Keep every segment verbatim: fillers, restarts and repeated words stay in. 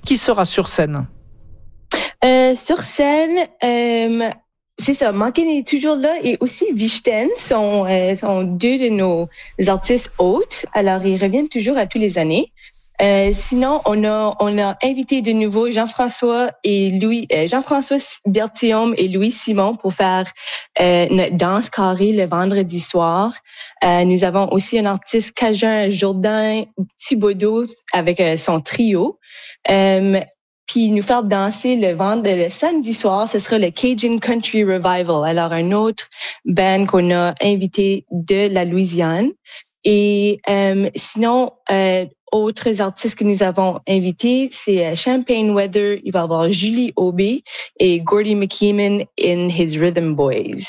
Qui sera sur scène? Euh, sur scène, euh, c'est ça, Mankin est toujours là et aussi Vichten sont, euh, sont deux de nos artistes hôtes. Alors, ils reviennent toujours à tous les années. Euh, sinon, on a on a invité de nouveau Jean-François et Louis, euh, Jean-François Berthiaume et Louis Simon pour faire euh, notre danse carrée le vendredi soir. Euh, nous avons aussi un artiste cajun, Jourdain Thibodeau, avec euh, son trio. Euh, Puis nous faire danser le vendredi, le samedi soir, ce sera le Cajun Country Revival. Alors, un autre band qu'on a invité de la Louisiane. Et euh, sinon, euh, autres artistes que nous avons invités, c'est Champagne Weather, il va y avoir Julie Aubé et Gordy McKeeman in His Rhythm Boys.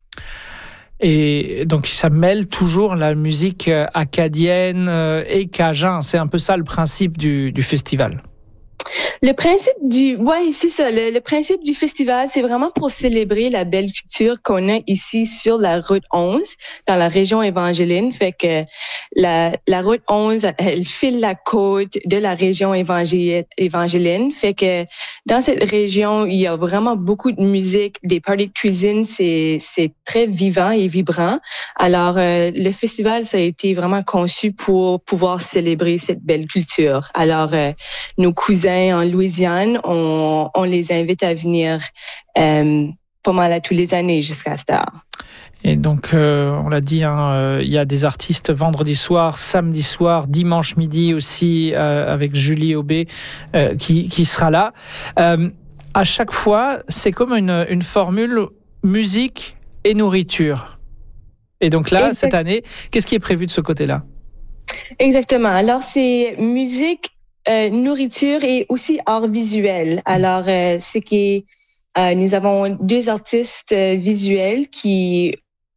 Et donc, ça mêle toujours la musique acadienne et cajun. C'est un peu ça le principe du, du festival. Le principe du, ouais, c'est ça. Le, le principe du festival, c'est vraiment pour célébrer la belle culture qu'on a ici sur la route onze, dans la région Evangeline. Fait que la, la route onze, elle file la côte de la région Evangeline. Fait que dans cette région, il y a vraiment beaucoup de musique, des parties de cuisine. C'est, c'est très vivant et vibrant. Alors, euh, le festival, ça a été vraiment conçu pour pouvoir célébrer cette belle culture. Alors, euh, nos cousins en Louisiane, on, on les invite à venir euh, pas mal à tous les années jusqu'à cette heure. Et donc, euh, on l'a dit, hein, euh, il y a des artistes vendredi soir, samedi soir, dimanche midi aussi, euh, avec Julie Aubé euh, qui, qui sera là. Euh, à chaque fois, c'est comme une, une formule musique et nourriture. Et donc là, exact. Cette année, qu'est-ce qui est prévu de ce côté-là? Exactement. Alors, c'est musique, Euh, nourriture et aussi art visuel. Alors, euh, c'est que euh, nous avons deux artistes euh, visuels qui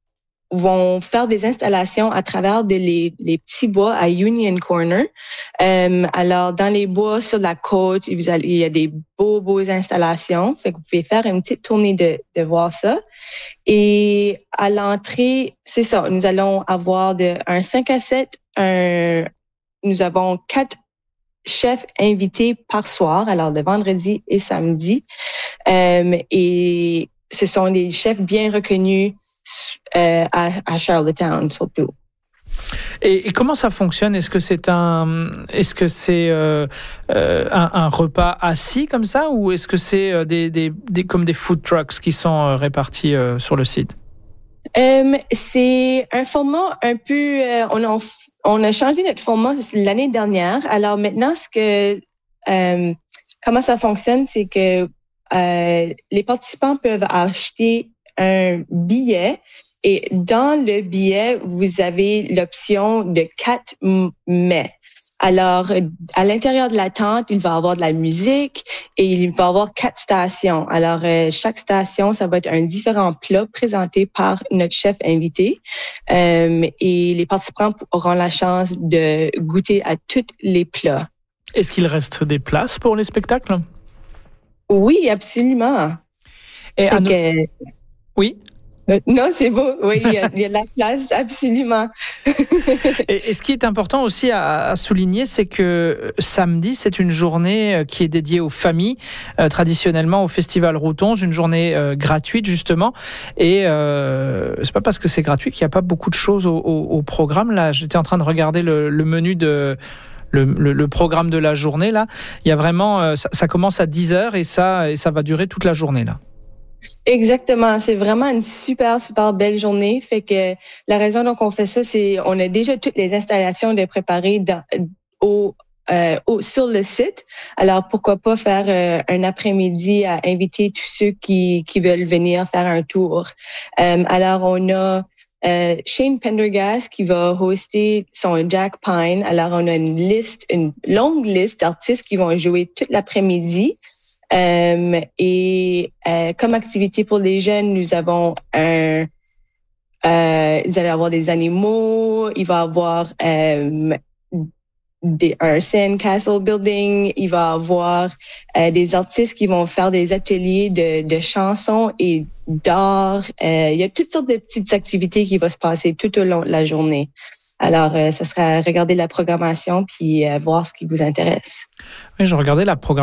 vont faire des installations à travers de les, les petits bois à Union Corner. Euh, alors, dans les bois sur la côte, vous allez, il y a des beaux, beaux installations. Fait que vous pouvez faire une petite tournée de, de voir ça. Et à l'entrée, c'est ça, nous allons avoir de, un cinq à sept, un, nous avons quatre chefs invités par soir, alors le vendredi et samedi. Euh, et ce sont des chefs bien reconnus euh, à, à Charlottetown, surtout. Et, et comment ça fonctionne? Est-ce que c'est un, est-ce que c'est euh, euh, un, un repas assis comme ça, ou est-ce que c'est des, des, des comme des food trucks qui sont répartis euh, sur le site? Euh, c'est un format un peu, euh, on a on a changé notre format l'année dernière. Alors maintenant, ce que euh, comment ça fonctionne, c'est que euh, les participants peuvent acheter un billet et dans le billet, vous avez l'option de quatre mets. Alors, à l'intérieur de la tente, il va y avoir de la musique et il va y avoir quatre stations. Alors, euh, chaque station, ça va être un différent plat présenté par notre chef invité. Euh, et les participants auront la chance de goûter à tous les plats. Est-ce qu'il reste des places pour les spectacles? Oui, absolument. Et à nous... que... Oui. Non, c'est beau. Oui, il y a, il y a de la place, absolument. et, et ce qui est important aussi à, à souligner, c'est que samedi, c'est une journée qui est dédiée aux familles, euh, traditionnellement au Festival Route onze, une journée euh, gratuite justement. Et euh, c'est pas parce que c'est gratuit qu'il n'y a pas beaucoup de choses au, au, au programme. Là, j'étais en train de regarder le, le menu de... Le, le, le programme de la journée. Là, il y a vraiment, euh, ça, ça commence à dix heures et ça, et ça va durer toute la journée là. Exactement, c'est vraiment une super super belle journée. Fait que la raison dont on fait ça, c'est on a déjà toutes les installations de préparer dans, au, euh, au sur le site. Alors pourquoi pas faire euh, un après-midi à inviter tous ceux qui qui veulent venir faire un tour. Euh, alors on a euh, Shane Pendergast qui va hoster son Jack Pine. Alors on a une liste, une longue liste d'artistes qui vont jouer toute l'après-midi. Euh, et euh, comme activité pour les jeunes, nous avons un, euh, ils allaient avoir des animaux, il va avoir euh, des, un sandcastle building, il va avoir euh, des artistes qui vont faire des ateliers de, de chansons et d'art. Euh, il y a toutes sortes de petites activités qui vont se passer tout au long de la journée. Alors, euh, ça sera regarder la programmation puis euh, voir ce qui vous intéresse. Oui, je regardais la programmation.